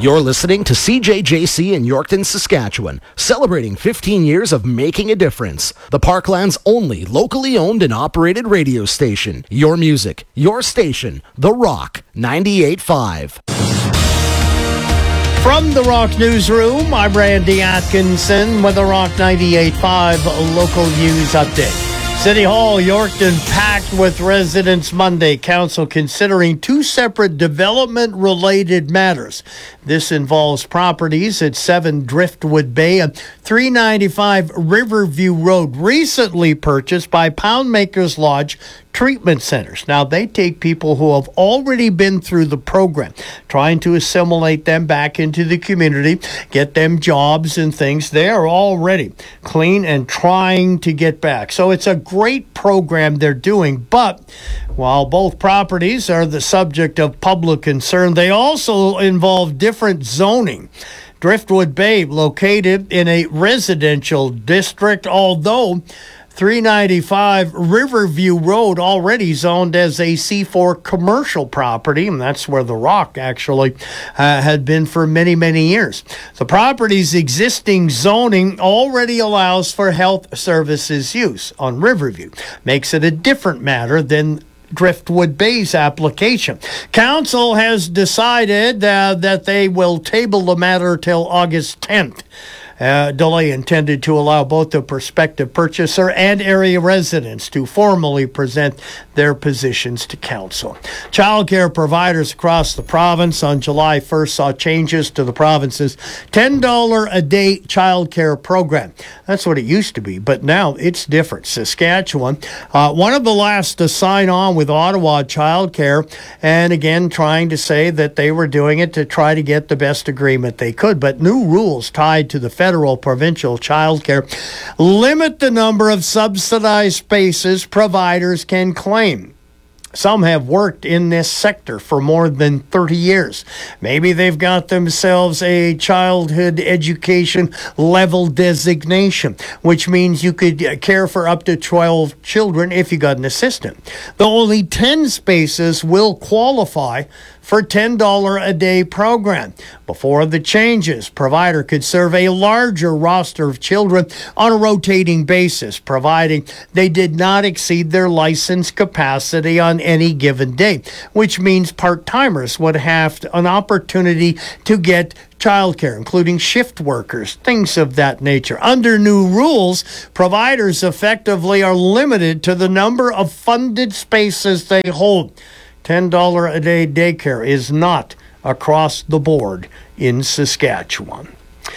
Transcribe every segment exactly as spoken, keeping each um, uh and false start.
You're listening to C J J C in Yorkton, Saskatchewan, celebrating fifteen years of making a difference. The Parkland's only locally owned and operated radio station. Your music, your station, The Rock ninety-eight point five. From the Rock Newsroom, I'm Randy Atkinson with the Rock ninety-eight point five local news update. City Hall, Yorkton, packed with residents Monday. Council considering two separate development-related matters. This involves properties at seven Driftwood Bay and three ninety-five Riverview Road, recently purchased by Poundmakers Lodge Treatment Centers. Now, they take people who have already been through the program, trying to assimilate them back into the community, get them jobs and things. They are already clean and trying to get back. So it's a great program they're doing, but while both properties are the subject of public concern, they also involve different zoning. Driftwood Bay, located in a residential district, although three ninety-five Riverview Road already zoned as a C four commercial property, and that's where The Rock actually uh, had been for many, many years. The property's existing zoning already allows for health services use on Riverview. Makes it a different matter than Driftwood Bay's application. Council has decided uh, that they will table the matter till August tenth. Uh, delay intended to allow both the prospective purchaser and area residents to formally present their positions to council. Childcare providers across the province on July first saw changes to the province's ten dollars a day childcare program. That's what it used to be, but now it's different. Saskatchewan, uh, one of the last to sign on with Ottawa Childcare, and again trying to say that they were doing it to try to get the best agreement they could, but new rules tied to the federal provincial childcare limit the number of subsidized spaces providers can claim. Some have worked in this sector for more than thirty years. Maybe they've got themselves a childhood education level designation, which means you could care for up to twelve children if you got an assistant. The only ten spaces will qualify for ten dollars a day program. Before the changes, provider could serve a larger roster of children on a rotating basis, providing they did not exceed their license capacity on any given day, which means part-timers would have an opportunity to get childcare, including shift workers, things of that nature. Under new rules, providers effectively are limited to the number of funded spaces they hold. ten dollars a day daycare is not across the board in Saskatchewan.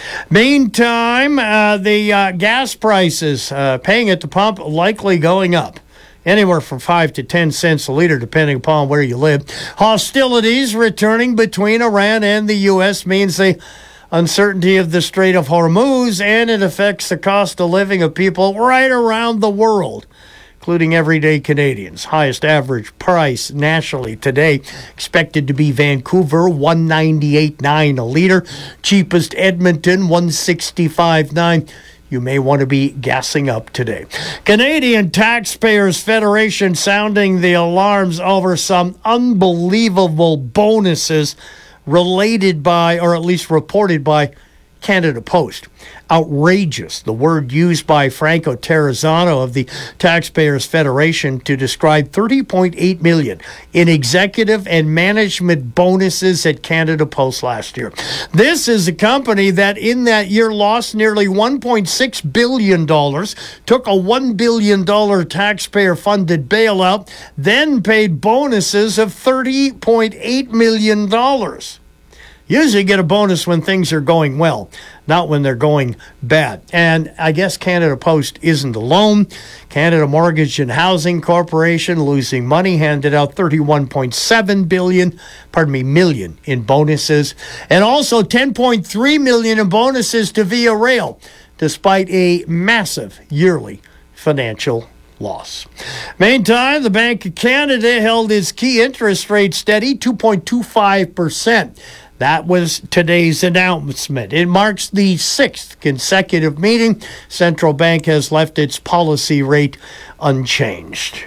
Meantime, uh, the uh, gas prices, uh, paying at the pump, likely going up. Anywhere from five to ten cents a liter, depending upon where you live. Hostilities returning between Iran and the U S means the uncertainty of the Strait of Hormuz, and it affects the cost of living of people right around the world, including everyday Canadians. Highest average price nationally today expected to be Vancouver, one ninety-eight point nine a liter. Cheapest Edmonton, one sixty-five point nine. You may want to be gassing up today. Canadian Taxpayers Federation sounding the alarms over some unbelievable bonuses related by, or at least reported by, Canada Post. Outrageous, the word used by Franco Terrazzano of the Taxpayers Federation to describe thirty point eight million dollars in executive and management bonuses at Canada Post last year. This is a company that in that year lost nearly one point six billion dollars, took a one billion dollars taxpayer-funded bailout, then paid bonuses of thirty point eight million dollars. Usually get a bonus when things are going well, not when they're going bad. And I guess Canada Post isn't alone. Canada Mortgage and Housing Corporation, losing money, handed out thirty-one point seven billion dollars, pardon me, million in bonuses, and also ten point three million dollars in bonuses to Via Rail, despite a massive yearly financial loss. Meantime, the Bank of Canada held its key interest rate steady, two point two five percent. That was today's announcement. It marks the sixth consecutive meeting. Central Bank has left its policy rate unchanged.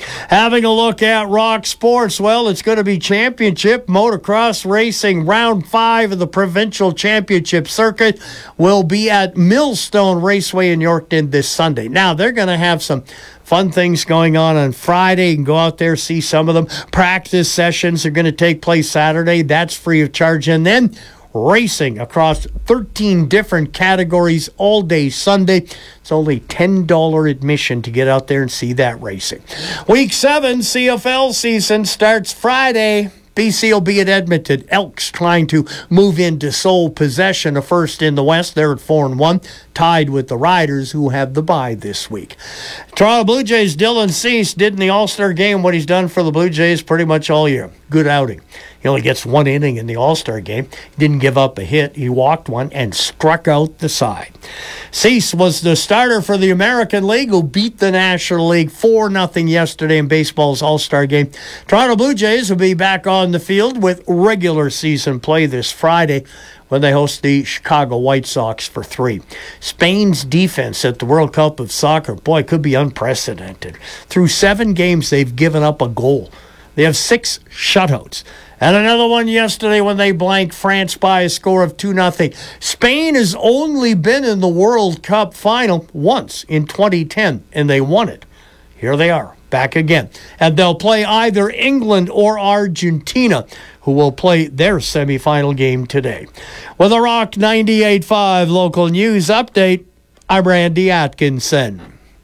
Having a look at Rock Sports, well, it's going to be championship motocross racing. Round five of the provincial championship circuit will be at Millstone Raceway in Yorkton this Sunday. Now, they're going to have some fun things going on on Friday. You can go out there, see some of them. Practice sessions are going to take place Saturday. That's free of charge. And then racing across thirteen different categories all day Sunday. It's only ten dollars admission to get out there and see that racing. Week seven C F L season starts Friday. B C will be at Edmonton. Elks trying to move into sole possession of first in the West. They're at four and one, tied with the Riders, who have the bye this week. Toronto Blue Jays' Dylan Cease did in the All-Star game what he's done for the Blue Jays pretty much all year. Good outing. He only gets one inning in the All-Star game. He didn't give up a hit. He walked one and struck out the side. Cease was the starter for the American League, who beat the National League four nothing yesterday in baseball's All-Star game. Toronto Blue Jays will be back on the field with regular season play this Friday when they host the Chicago White Sox for three. Spain's defense at the World Cup of Soccer, boy, could be unprecedented. Through seven games, they've given up a goal. They have six shutouts. And another one yesterday when they blanked France by a score of two nothing. Spain has only been in the World Cup final once in twenty ten, and they won it. Here they are, back again. And they'll play either England or Argentina, who will play their semifinal game today. With a Rock ninety-eight point five local news update, I'm Randy Atkinson.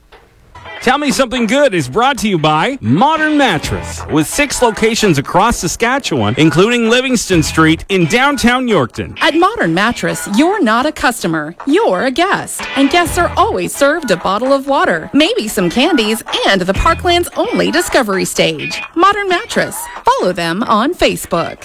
Tell Me Something Good is brought to you by Modern Mattress, with six locations across Saskatchewan, including Livingston Street in downtown Yorkton. At Modern Mattress, you're not a customer, you're a guest. And guests are always served a bottle of water, maybe some candies, and the Parkland's only discovery stage. Modern Mattress. Follow them on Facebook.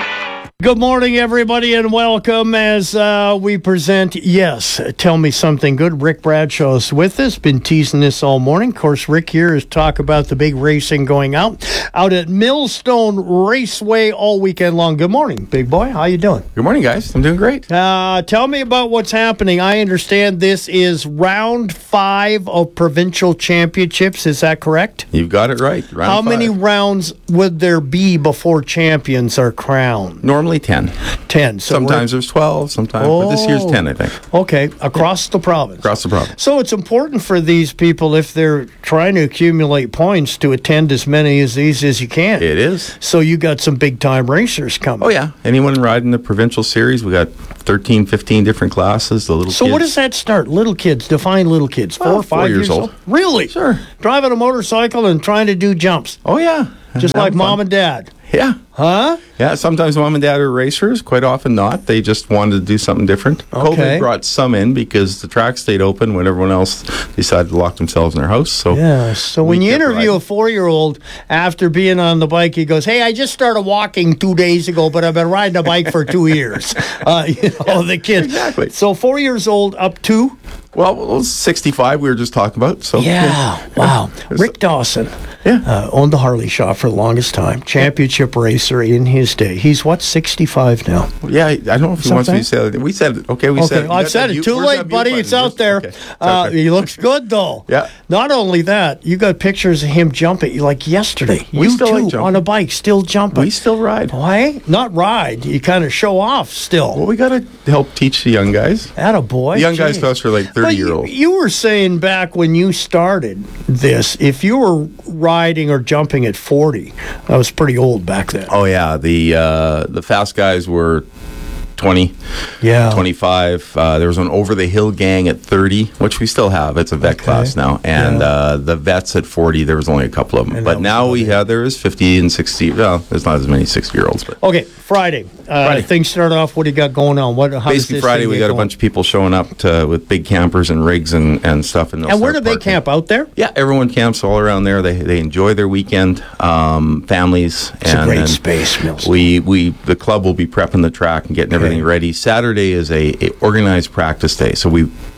Good morning, everybody, and welcome as uh, we present, yes, Tell Me Something Good. Rick Bradshaw's with us, been teasing this all morning. Of course, Rick here is talk about the big racing going out, out at Millstone Raceway all weekend long. Good morning, big boy. How you doing? Good morning, guys. I'm doing great. Uh, tell me about what's happening. I understand this is round five of provincial championships. Is that correct? You've got it right. Round How five. many rounds would there be before champions are crowned? Normally ten. ten. So sometimes there's twelve, sometimes, oh, but this year's ten, I think. Okay, across the province. Across the province. So it's important for these people, if they're trying to accumulate points, to attend as many of these as you can. It is. So you got some big-time racers coming. Oh, yeah. Anyone riding the provincial series, we got thirteen, fifteen different classes, the little so kids. What does that start? Little kids, define little kids. Four Oh, or five four years years old. old? Really? Sure. Driving a motorcycle and trying to do jumps. Oh, yeah. Just Having like fun. mom and dad. Yeah. Huh? Yeah, sometimes mom and dad are racers, quite often not. They just wanted to do something different. Okay. COVID brought some in because the track stayed open when everyone else decided to lock themselves in their house. So Yeah, so when we you kept interview riding. a four-year-old after being on the bike, he goes, hey, I just started walking two days ago, but I've been riding a bike for two years. Uh, you know, the kid. Exactly. So four years old up to? Well, it was sixty-five we were just talking about. So Yeah, wow. Rick Dawson Yeah. uh, owned the Harley shop for the longest time. Championship racer in his day. He's, what, sixty-five now? Yeah, I don't know if he wants me to say that. We said it. Okay, we Okay, said it. I've said it. Too late, buddy. It's out there. Okay. It's Uh, out there. he looks good, though. Yeah. Not only that, you got pictures of him jumping, like yesterday. We you still too, like jumping. on a bike, still jumping. We still ride. Why? Not ride. You kind of show off still. Well, we got to help teach the young guys. Attaboy. The young guys Geez. to us are like But you, thirty-year-olds. you were saying back when you started this, if you were riding or jumping at forty, that was pretty old back then. Oh, yeah. The, uh, the fast guys were twenty, Yeah. twenty-five. Uh, there was an over the hill gang at thirty, which we still have. It's a vet Okay. class now. And Yeah. uh, the vets at forty, there was only a couple of them. And that But was now about we it. have, there is fifty and sixty. Well, there's not as many sixty-year-olds, but. Okay, Friday. Uh, Friday. Things start off. What do you got going on? What? How does Basically, this Friday, thing we get got a going? bunch of people showing up to, with big campers and rigs and, and stuff. And, they'll And where do start they parking. camp? Out there? Yeah, everyone camps all around there. They they enjoy their weekend, um, families. It's and a great then space, Millstone. We we the club will be prepping the track and getting everything ready. Saturday is a, a organized practice day, so we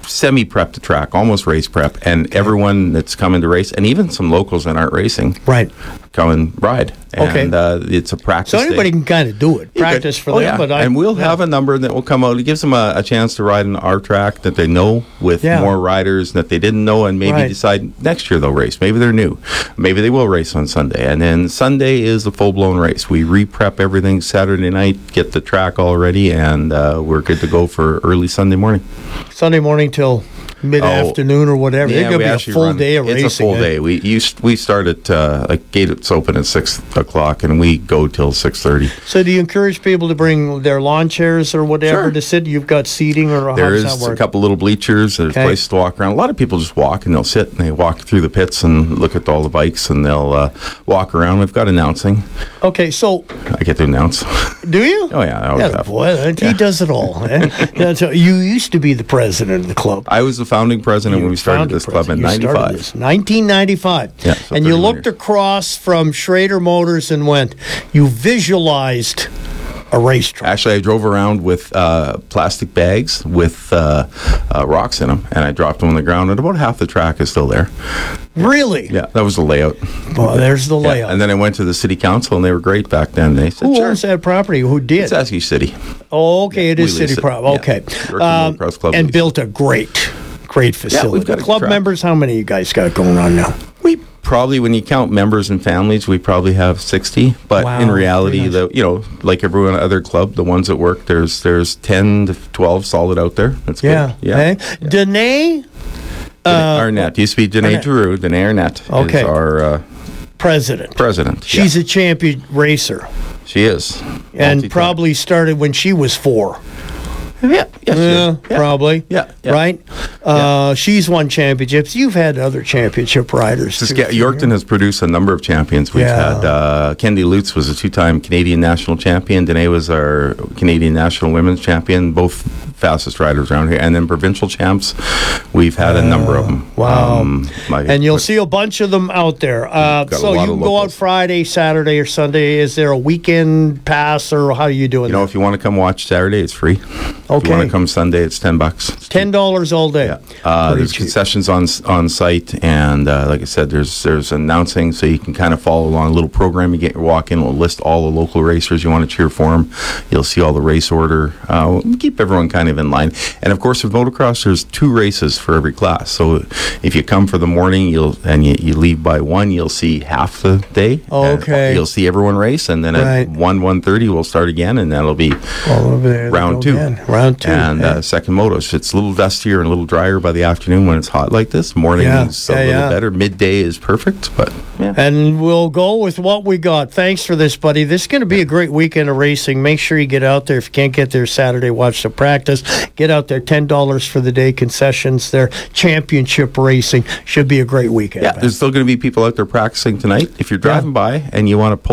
semi-prep the track, almost race prep, and everyone that's coming to race, and even some locals that aren't racing, Right. come and ride. Okay. And uh, it's a practice So anybody day. can kind of do it. You could- Practice for oh, them. yeah. But I, and we'll yeah. have a number that will come out. It gives them a, a chance to ride in our track that they know with Yeah. more riders that they didn't know, and maybe Right. decide next year they'll race. Maybe they're new. Maybe they will race on Sunday. And then Sunday is a full-blown race. We re-prep everything Saturday night, get the track all ready, and uh, we're good to go for early Sunday morning. Sunday morning till mid-afternoon or whatever. It's going to we be a actually full run- day of racing. It's a full eh? day. We used, we start at uh, like gates open at six o'clock, and we go till six thirty. So do you encourage people to bring their lawn chairs or whatever Sure. to sit? You've got seating, or how There does is that a work? couple little bleachers. There's Okay. places to walk around. A lot of people just walk and they'll sit and they walk through the pits and look at all the bikes and they'll uh, walk around. We've got announcing. Okay, so I get to announce. do you? Oh yeah, I always Yeah, have. boy, he does it all. Eh? That's how- you used to be the president of the club. I was the founding president when we started Founding this club in president. You started ninety-five. this nineteen ninety-five. Yeah, so and you thirty-one looked years. across from Schrader Motors and went, you visualized a racetrack. Actually, I drove around with uh, plastic bags with uh, uh, rocks in them, and I dropped them on the ground, and about half the track is still there. Really? Yeah, that was the layout. Well, there's the Yeah, layout. and then I went to the city council, and they were great back then. They said, Who sure. owns that property? Who did? It's Askew City. Oh, okay, it we is lease city it. property. Yeah. Okay. Yorkton Um, Motocross Club and lease. built a great, great facility. got a Club track. members, how many you guys got going on now? We probably, when you count members and families, we probably have sixty. But Wow, in reality, very nice. the you know, like everyone other club, the ones that work, there's there's ten to twelve solid out there. That's Yeah. good. Yeah. Eh? Danae, Danae Arnett used to be Danae Arnett. Giroux. Danae Arnett Okay. is our uh, president. president. She's Yeah. a champion racer she is, and Multi-time. probably started when she was four. yeah, yeah, she Yeah, is. Yeah. probably. Yeah, yeah. Right? Uh, she's won championships. You've had other championship riders. too. Saska- Yorkton has produced a number of champions. We've Yeah. had uh, Kendi Lutz was a two-time Canadian national champion. Danae was our Canadian national women's champion. Both fastest riders around here, and then provincial champs. We've had a number of them. Wow. my- And you'll see a bunch of them out there. Uh, Got a so lot you of can go out locals. Friday, Saturday, or Sunday. Is there a weekend pass, or how are you doing You know, that? if you want to come watch Saturday, it's free. If Okay. you want to come Sunday, it's ten bucks. It's ten dollars all day. Yeah. Uh, Pretty there's cheap. concessions on on site, and uh, like I said, there's there's announcing, so you can kind of follow along. A little program you get your walk in. We'll list all the local racers you want to cheer for them. You'll see all the race order. Uh, we'll keep everyone kind of in line. And of course, with motocross, there's two races for every class. So if you come for the morning, you'll and you, you leave by one, you'll see half the day. And Okay. you'll see everyone race, and then Right. at one one thirty, we'll start again, and that'll be Well, over there they round go two. again. Round two. And yeah. uh, second motos. It's a little dustier and a little drier by the afternoon when it's hot like this. Morning Yeah, is a yeah, little yeah. better. Midday is perfect, but yeah. And we'll go with what we got. Thanks for this, buddy. This is going to be a great weekend of racing. Make sure you get out there. If you can't get there Saturday, watch the practice. Get out there. ten dollars for the day concessions there. Championship racing. Should be a great weekend. Yeah, man. there's still going to be people out there practicing tonight. If you're driving by and you want to pull